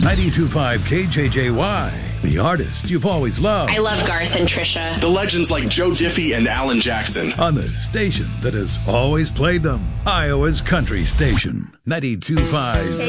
92.5 KJJY, the artist you've always loved. I love Garth and Trisha. The legends like Joe Diffie and Alan Jackson. On the station that has always played them. Iowa's country station, 92.5